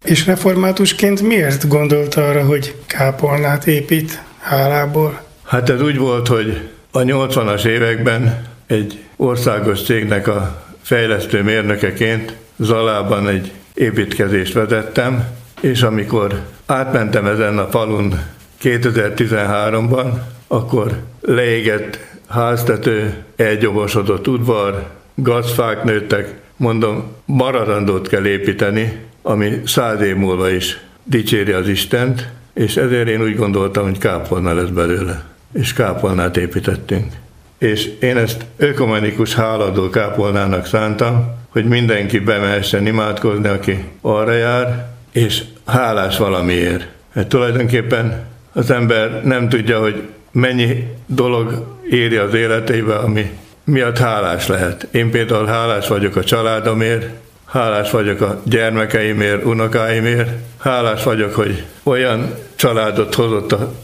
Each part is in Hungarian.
És reformátusként miért gondolta arra, hogy kápolnát épít hálából? Hát ez úgy volt, hogy a 80-as években egy országos cégnek a fejlesztő mérnökeként Zalában egy építkezést vezettem, és amikor átmentem ezen a falun 2013-ban, akkor leégett háztető, elgyomosodott udvar, gazfák nőttek, mondom, maradandót kell építeni, ami 100 év múlva is dicséri az Istent, és ezért én úgy gondoltam, hogy kápolna lesz belőle. És kápolnát építettünk. És én ezt ökumenikus háladó kápolnának szántam, hogy mindenki bemehessen imádkozni, aki arra jár, és hálás valamiért. Mert tulajdonképpen az ember nem tudja, hogy mennyi dolog éri az életébe, ami miatt hálás lehet. Én például hálás vagyok a családomért, hálás vagyok a gyermekeimért, unokáimért, hálás vagyok, hogy olyan családot hozott a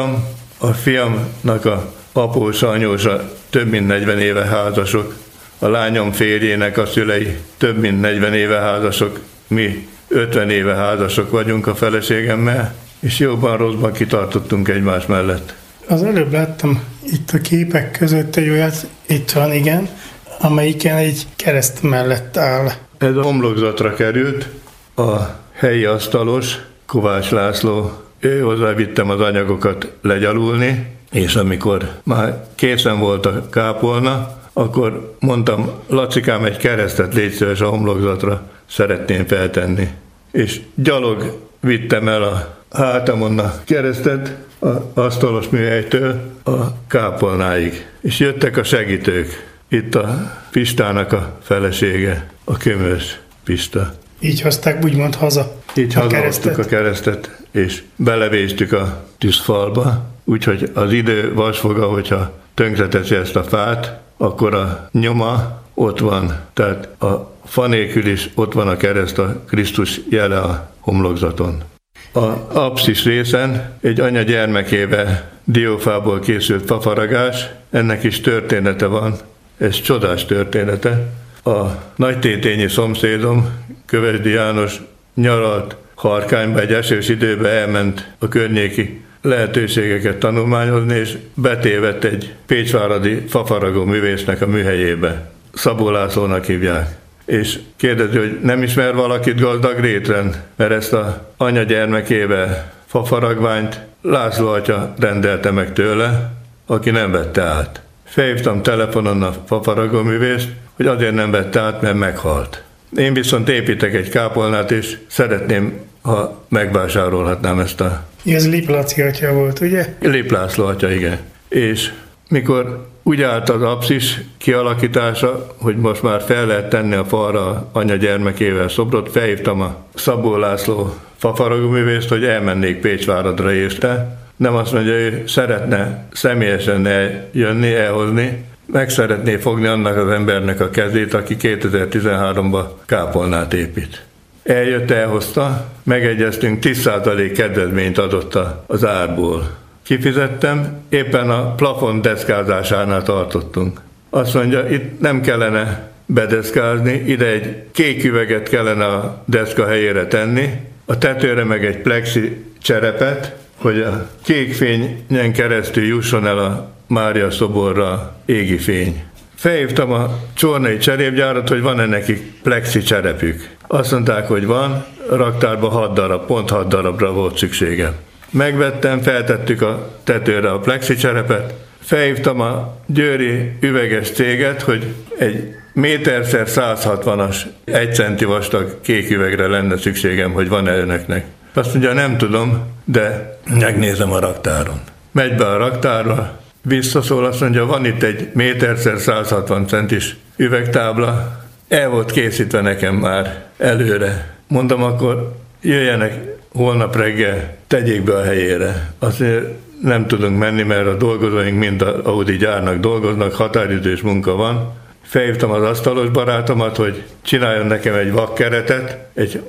fiamnak a apósa, anyósa több mint 40 éve házasok, a lányom férjének a szülei több mint 40 éve házasok, mi 50 éve házasok vagyunk a feleségemmel, és jóban rosszban kitartottunk egymás mellett. Az előbb láttam itt a képek között egy olyat, itt van igen, amelyiken egy kereszt mellett áll. Ez a homlokzatra került, a helyi asztalos, Kovács László, ő hozzávittem az anyagokat legyalulni, és amikor már készen volt a kápolna, akkor mondtam, Lacikám, egy keresztet légy szíves a homlokzatra, szeretném feltenni. És gyalog vittem el a hátamon a keresztet, az asztalos műhelytől a kápolnáig. És jöttek a segítők. Itt a Pistának a felesége, a Kömös Pista. Így hozták úgymond haza. Így hazahoztuk a keresztet, és belevéztük a tűzfalba. Úgyhogy az idő vasfoga, hogyha tönkreteszi ezt a fát, akkor a nyoma ott van. Tehát a fa nélkül is ott van a kereszt, a Krisztus jele a homlokzaton. A apszis részen egy anya gyermekével diófából készült fafaragás, ennek is története van, ez csodás története. A nagytétényi szomszédom, Kövesdi János nyaralt Harkányba, egy esős időben elment a környéki lehetőségeket tanulmányozni, és betévedt egy pécsváradi fafaragó művésznek a műhelyébe. Szabó Lászlónak hívják. És kérdezi, hogy nem ismer valakit Gazdag Rétren, mert ezt a anya gyermekével fafaragványt László atya rendelte meg tőle, aki nem vette át. Felhívtam telefonon a fafaragó művészt, hogy azért nem vette át, mert meghalt. Én viszont építek egy kápolnát, és szeretném, ha megvásárolhatnám ezt a... Ez Lip Laci atya volt, ugye? Lip László atya, igen. És mikor úgy állt az apszis kialakítása, hogy most már fel lehet tenni a falra anya gyermekével szobrot, felhívtam a Szabó László fafaragóművészt, hogy elmennék Pécsváradra érte. Nem azt mondja, ő szeretne személyesen eljönni, elhozni, meg szeretné fogni annak az embernek a kezét, aki 2013-ban kápolnát épít. Eljött, elhozta, megegyeztünk, 10% kedvezményt adott az árból. Kifizettem, éppen a plafon deszkázásánál tartottunk. Azt mondja, itt nem kellene bedeszkázni, ide egy kék üveget kellene a deszka helyére tenni, a tetőre meg egy plexi cserepet, hogy a kék fényen keresztül jusson el a Mária szoborra égi fény. Felhívtam a csornai cserépgyárat, hogy van-e nekik plexi cserepük. Azt mondták, hogy van, raktárban 6 darab, pont 6 darabra volt szükségem. Megvettem, feltettük a tetőre a plexi cserepet, felhívtam a győri üveges céget, hogy egy méterszer 160-as, 1 centi vastag kék üvegre lenne szükségem, hogy van-e önöknek. Azt mondja, nem tudom, de megnézem a raktáron. Megy be a raktárra, visszaszól, azt mondja, van itt egy méterszer 160 centis üvegtábla, el volt készítve nekem már előre. Mondom, akkor jöjjenek holnap reggel, tegyék be a helyére. Azt mondja, nem tudunk menni, mert a dolgozóink mind az Audi gyárnak dolgoznak, határidős munka van. Felhívtam az asztalos barátomat, hogy csináljon nekem egy vakkeretet, egy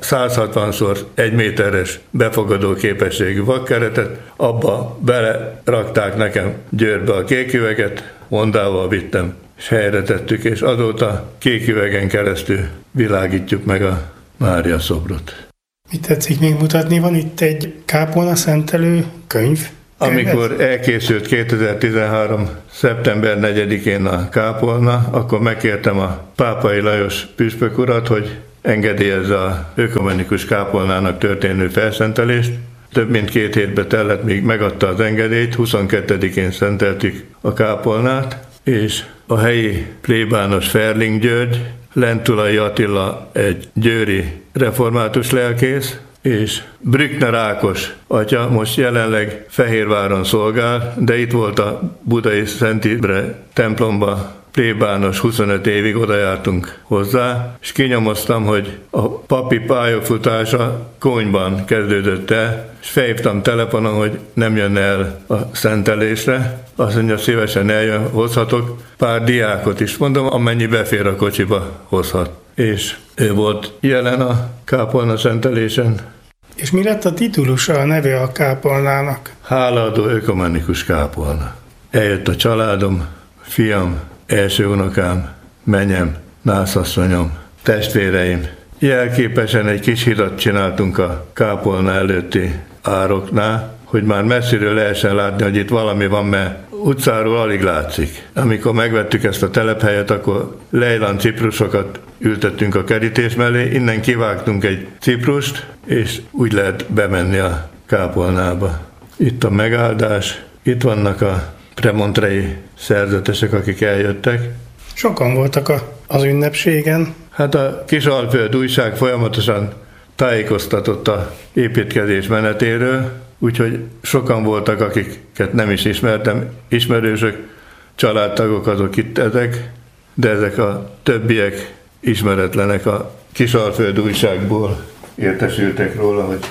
160x1 méteres befogadó képességű vakkeretet, abba belerakták nekem Győrbe a kék üveget, Hondával vittem, és helyre tettük, és azóta kék üvegen keresztül világítjuk meg a Mária szobrot. Mit tetszik még mutatni? Van itt egy kápolna szentelő könyv. Amikor elkészült 2013. szeptember 4-én a kápolna, akkor megkértem a Pápai Lajos püspök urat, hogy engedélyezze a ökumenikus kápolnának történő felszentelést. Több mint 2 hétbe tellett, míg megadta az engedélyt, 22-én szenteltük a kápolnát, és a helyi plébános Ferling György, Lentulai Attila egy győri református lelkész, és Brückner Ákos atya most jelenleg Fehérváron szolgál, de itt volt a budai Szent Imre templomba plébános 25 évig, oda jártunk hozzá, és kinyomoztam, hogy a papi pályafutása Konyban kezdődött el, és felhívtam telefonon, hogy nem jönne el a szentelésre. Azt mondja, szívesen eljön, hozhatok pár diákot is, mondom, amennyi befér a kocsiba, hozhat. És ő volt jelen a kápolna szentelésen. És mi lett a titulusa, a neve a kápolnának? Hálaadó ökumenikus kápolna. Eljött a családom, fiam, első unokám, menyem, nászasszonyom, testvéreim. Jelképesen egy kis hidat csináltunk a kápolna előtti ároknál, hogy már messziről lehessen látni, hogy itt valami van, mert utcáról alig látszik. Amikor megvettük ezt a telephelyet, akkor lejlan ciprusokat ültettünk a kerítés mellé, innen kivágtunk egy ciprust, és úgy lehet bemenni a kápolnába. Itt a megáldás, itt vannak a premontrei szerzetesek, akik eljöttek. Sokan voltak az ünnepségen. Hát a Kisalföld újság folyamatosan tájékoztatott a építkezés menetéről, úgyhogy sokan voltak, akiket nem is ismertem, ismerősök, családtagok azok itt ezek, de ezek a többiek ismeretlenek, a Kisalföld újságból értesültek róla, hogy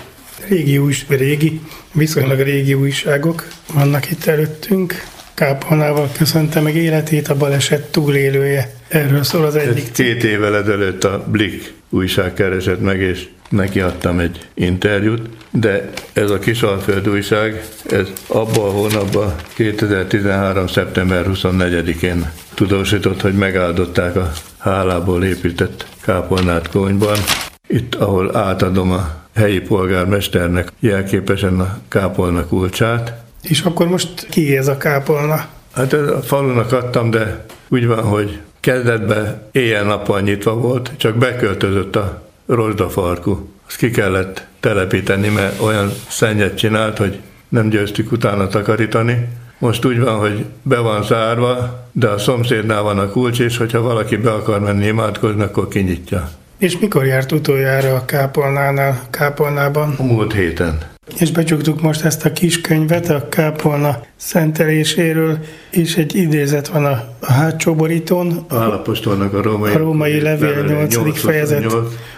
viszonylag régi újságok vannak itt előttünk. Kápolnával köszönte meg életét a baleset túlélője. Erről szól az egyik. 2 évvel ezelőtt a Blick újság keresett meg, és neki adtam egy interjút, de ez a Kisalföld újság, ez abban a hónapban 2013. szeptember 24-én tudósított, hogy megáldották a hálából épített kápolnát Konyban. Itt, ahol átadom a helyi polgármesternek jelképesen a kápolna kulcsát. És akkor most ki ez a kápolna? Hát a falunak adtam, de úgy van, hogy kezdetben éjjel-nappal nyitva volt, csak beköltözött a rozsdafarkú. Azt ki kellett telepíteni, mert olyan szennyet csinált, hogy nem győztük utána takarítani. Most úgy van, hogy be van zárva, de a szomszédnál van a kulcs, és hogyha valaki be akar menni imádkozni, akkor kinyitja. És mikor járt utoljára a kápolnában? A múlt héten. És becsuktuk most ezt a kis könyvet a kápolna szenteléséről, és egy idézet van a hátsó borítón. A Pálapostolnak a római levél 8. fejezet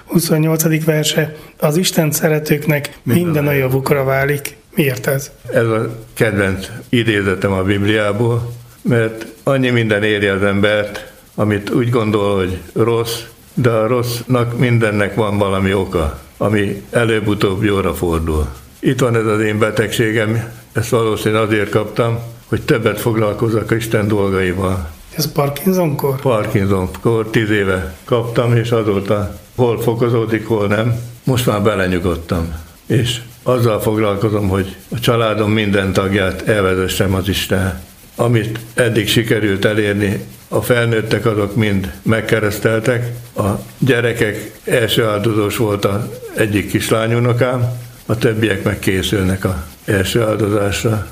28. verse. Az Isten szeretőknek minden a javukra válik. Miért ez? Ez a kedvenc idézetem a Bibliából, mert annyi minden éri az embert, amit úgy gondol, hogy rossz, de a rossznak mindennek van valami oka, ami előbb-utóbb jóra fordul. Itt van ez az én betegségem, ezt valószínűleg azért kaptam, hogy többet foglalkozzak Isten dolgaival. Ez Parkinson-kor? Parkinson-kor 10 éve kaptam, és azóta hol fokozódik, hol nem. Most már belenyugodtam. És azzal foglalkozom, hogy a családom minden tagját elvezessem az Isten. Amit eddig sikerült elérni, a felnőttek azok mind megkereszteltek, a gyerekek első áldozós volt az egyik kislányunokám, a többiek meg készülnek az első áldozásra.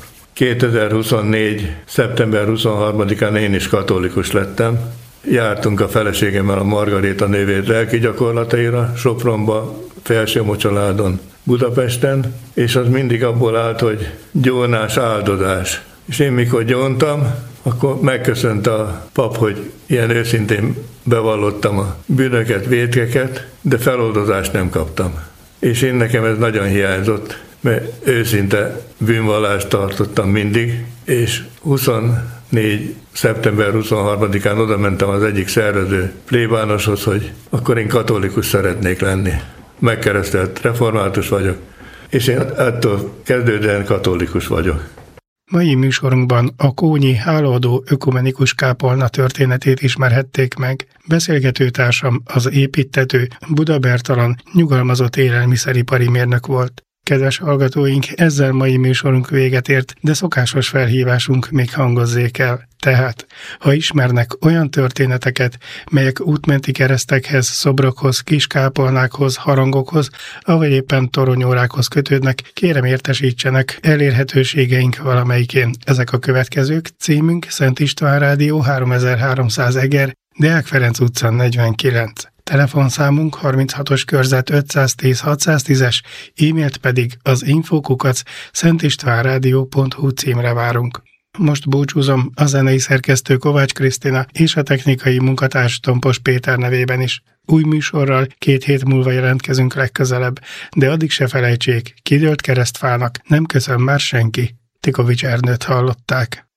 2024. szeptember 23-án én is katolikus lettem. Jártunk a feleségemmel a Margaréta nővér lelki gyakorlataira, Sopronba, Felsőmocsaládon, Budapesten, és az mindig abból állt, hogy gyónás, áldozás. És én mikor gyóntam, akkor megköszönt a pap, hogy ilyen őszintén bevallottam a bűnöket, vétkeket, de feloldozást nem kaptam. És én nekem ez nagyon hiányzott, mert őszinte bűnvallást tartottam mindig, és 24. szeptember 23-án oda mentem az egyik szervező plébánoshoz, hogy akkor én katolikus szeretnék lenni. Megkeresztelt református vagyok, és én ettől kezdődően katolikus vagyok. Mai műsorunkban a kónyi hálaadó ökumenikus kápolna történetét ismerhették meg. Beszélgetőtársam az építtető Buda Bertalan nyugalmazott élelmiszeripari mérnök volt. Kedves hallgatóink, ezzel mai műsorunk véget ért, de szokásos felhívásunk még hangozzék el. Tehát, ha ismernek olyan történeteket, melyek útmenti keresztekhez, szobrokhoz, kiskápolnákhoz, harangokhoz, avagy éppen toronyórákhoz kötődnek, kérem értesítsenek elérhetőségeink valamelyikén. Ezek a következők: címünk Szent István Rádió 3300 Eger, Deák Ferenc utca 49. Telefonszámunk 36-os körzet 510 610-es, e-mailt pedig az info@szentistvánradio.hu címre várunk. Most búcsúzom a zenei szerkesztő Kovács Krisztina és a technikai munkatárs Tompos Péter nevében is. Új műsorral 2 hét múlva jelentkezünk legközelebb, de addig se felejtsék, kidőlt keresztfának nem köszön már senki. Tikovics Ernőt hallották.